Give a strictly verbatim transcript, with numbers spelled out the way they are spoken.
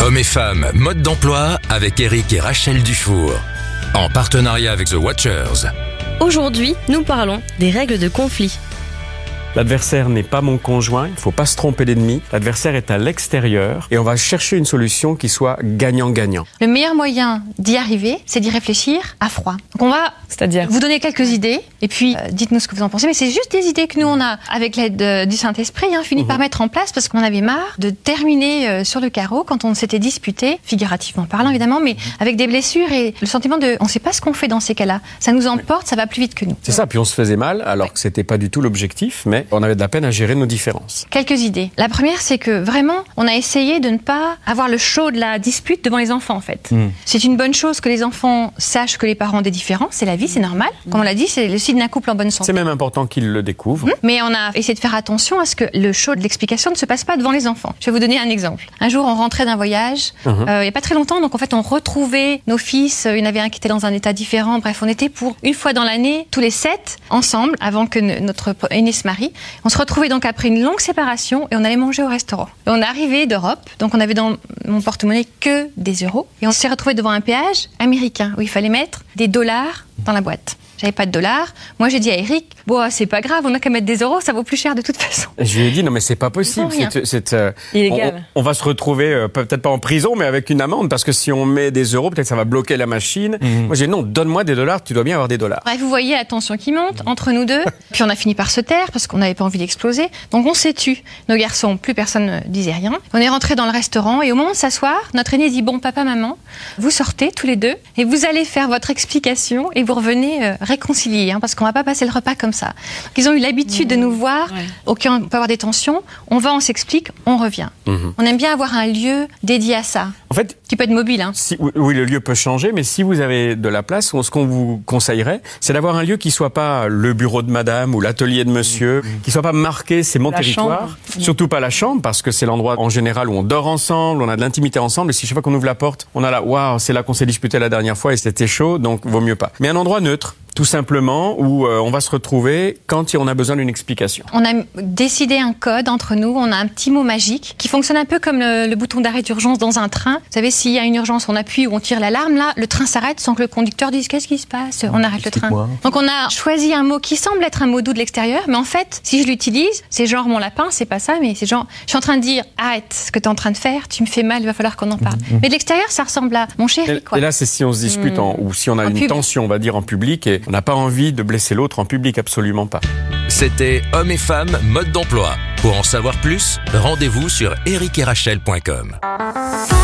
Hommes et femmes, mode d'emploi avec Eric et Rachel Dufour. En partenariat avec The Watchers. Aujourd'hui, nous parlons des règles de conflit. L'adversaire n'est pas mon conjoint, il ne faut pas se tromper d'ennemi. L'adversaire est à l'extérieur et on va chercher une solution qui soit gagnant-gagnant. Le meilleur moyen d'y arriver, c'est d'y réfléchir à froid. Donc on va C'est-à-dire vous donner quelques idées et puis euh, dites-nous ce que vous en pensez. Mais c'est juste des idées que nous on a, avec l'aide euh, du Saint-Esprit, hein, fini mmh. par mettre en place parce qu'on avait marre de terminer euh, sur le carreau quand on s'était disputé, figurativement parlant évidemment, mais avec des blessures et le sentiment de on ne sait pas ce qu'on fait dans ces cas-là. Ça nous emporte, ça va plus vite que nous. C'est ça, puis on se faisait mal alors que c'était pas du tout l'objectif, mais on avait de la peine à gérer nos différences. Quelques idées. La première, c'est que vraiment, on a essayé de ne pas avoir le show de la dispute devant les enfants, en fait. Mmh. C'est une bonne chose que les enfants sachent que les parents ont des différences. C'est la vie, c'est normal. Comme on l'a dit, c'est le signe d'un couple en bonne santé. C'est même important qu'ils le découvrent. Mmh. Mais on a essayé de faire attention à ce que le show de l'explication ne se passe pas devant les enfants. Je vais vous donner un exemple. Un jour, on rentrait d'un voyage, mmh. euh, il n'y a pas très longtemps, donc en fait, on retrouvait nos fils. Il y en avait un qui était dans un état différent. Bref, on était pour une fois dans l'année, tous les sept, ensemble, avant que notre aîné se marie. On se retrouvait donc après une longue séparation et on allait manger au restaurant. Et on est arrivé d'Europe, donc on avait dans mon porte-monnaie que des euros. Et on s'est retrouvé devant un péage américain où il fallait mettre des dollars dans la boîte. J'avais pas de dollars. Moi, j'ai dit à Eric, bon, c'est pas grave, on a qu'à mettre des euros, ça vaut plus cher de toute façon. Je lui ai dit, non, mais c'est pas possible. C'est, c'est, euh, illégal. On, on va se retrouver, euh, peut-être pas en prison, mais avec une amende, parce que si on met des euros, peut-être ça va bloquer la machine. Mmh. Moi, j'ai dit, non, donne-moi des dollars, tu dois bien avoir des dollars. Bref, vous voyez la tension qui monte entre nous deux. Puis on a fini par se taire, parce qu'on n'avait pas envie d'exploser. Donc on s'est tu. Nos garçons, plus personne ne disait rien. On est rentré dans le restaurant, et au moment de s'asseoir, notre aîné dit, bon, papa, maman, vous sortez tous les deux, et vous allez faire votre explication, et vous revenez euh, réconcilier, hein, parce qu'on va pas passer le repas comme ça. Donc, ils ont eu l'habitude mmh. de nous voir, ouais. ok, on peut avoir des tensions, on va, on s'explique, on revient. Mmh. On aime bien avoir un lieu dédié à ça. En fait, qui peut être mobile. Hein. Si, oui, le lieu peut changer, mais si vous avez de la place, ce qu'on vous conseillerait, c'est d'avoir un lieu qui soit pas le bureau de madame ou l'atelier de monsieur, mmh. qui soit pas marqué, c'est mon la territoire. Chambre. Surtout pas la chambre, parce que c'est l'endroit en général où on dort ensemble, on a de l'intimité ensemble, et si chaque fois qu'on ouvre la porte, on a là, waouh, c'est là qu'on s'est disputé la dernière fois et c'était chaud, donc vaut mieux pas. Mais un endroit neutre. Tout simplement, où euh, on va se retrouver quand on a besoin d'une explication. On a décidé un code entre nous, on a un petit mot magique qui fonctionne un peu comme le, le bouton d'arrêt d'urgence dans un train. Vous savez, s'il y a une urgence, on appuie ou on tire l'alarme, là, le train s'arrête sans que le conducteur dise « Qu'est-ce qui se passe ?» On arrête le train. Quoi Donc on a choisi un mot qui semble être un mot doux de l'extérieur, mais en fait, si je l'utilise, c'est genre mon lapin, c'est pas ça, mais c'est genre, je suis en train de dire « Arrête ce que tu es en train de faire, tu me fais mal, il va falloir qu'on en parle. Mmh. » Mais de l'extérieur, ça ressemble à « Mon chéri », quoi. Et là, c'est si on se dispute, mmh. en, ou si on a en une pub. tension, on va dire, en public, et on n'a pas envie de blesser l'autre en public, absolument pas. C'était Hommes et femmes, mode d'emploi. Pour en savoir plus, rendez-vous sur eric et rachel point com.